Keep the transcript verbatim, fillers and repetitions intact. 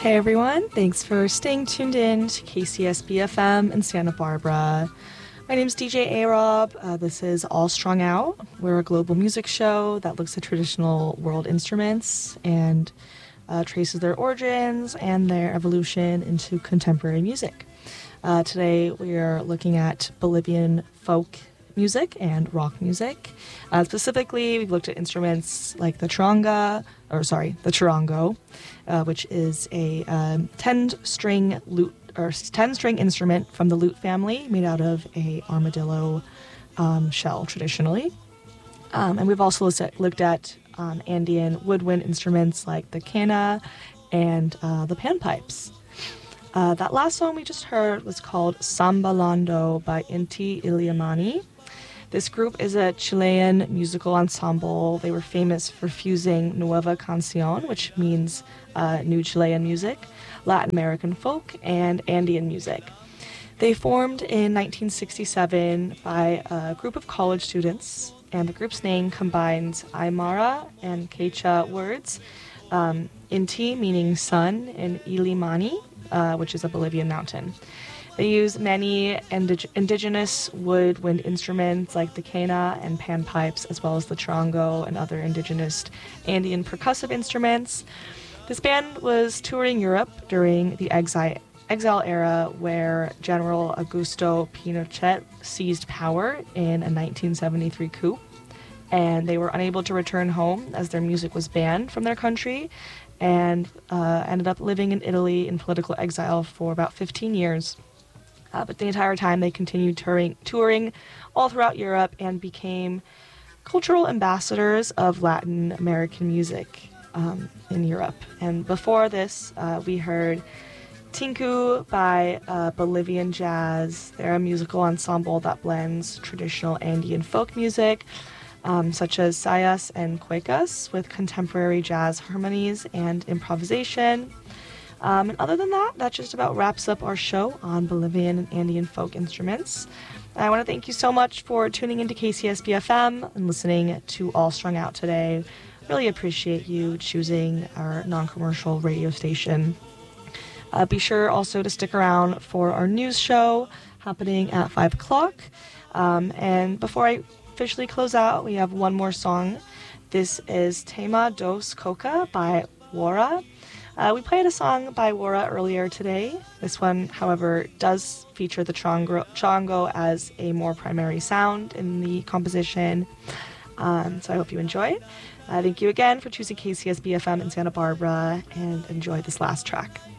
Hey everyone, thanks for staying tuned in to K C S B F M in Santa Barbara. My name's D J A-Rob. Uh, this is All Strung Out. We're a global music show that looks at traditional world instruments and uh, traces their origins and their evolution into contemporary music. Uh, today we are looking at Bolivian folk music and rock music. Uh, specifically, we've looked at instruments like the charanga, or sorry, the charango, uh, which is a um, ten-string lute or ten-string instrument from the lute family, made out of a armadillo um, shell traditionally. Um, and we've also looked at, looked at um, Andean woodwind instruments like the quena and uh, the panpipes. Uh, that last song we just heard was called Sambalando by Inti Illimani. This group is a Chilean musical ensemble. They were famous for fusing Nueva Canción, which means uh, new Chilean music, Latin American folk, and Andean music. They formed in nineteen sixty-seven by a group of college students, and the group's name combines Aymara and Quechua words, um, Inti meaning sun, and Illimani, uh, which is a Bolivian mountain. They use many indig- indigenous woodwind instruments like the quena and panpipes, as well as the charango and other indigenous Andean percussive instruments. This band was touring Europe during the exile, exile era, where General Augusto Pinochet seized power in a nineteen seventy-three coup, and they were unable to return home as their music was banned from their country, and uh, ended up living in Italy in political exile for about fifteen years. Uh, but the entire time they continued touring, touring all throughout Europe and became cultural ambassadors of Latin American music um, in Europe. And before this, uh, we heard Tinku by uh, Bolivian Jazz. They're a musical ensemble that blends traditional Andean folk music, um, such as sayas and cuecas, with contemporary jazz harmonies and improvisation. Um, and other than that, that just about wraps up our show on Bolivian and Andean folk instruments. I want to thank you so much for tuning into K C S B F M and listening to All Strung Out today. Really appreciate you choosing our non-commercial radio station. Uh, be sure also to stick around for our news show happening at five o'clock. Um, and before I officially close out, we have one more song. This is Tema dos Coca by Wara. Uh, we played a song by Wara earlier today. This one, however, does feature the charango, charango as a more primary sound in the composition. Um, so I hope you enjoy. Uh, thank you again for choosing K C S B F M in Santa Barbara, and enjoy this last track.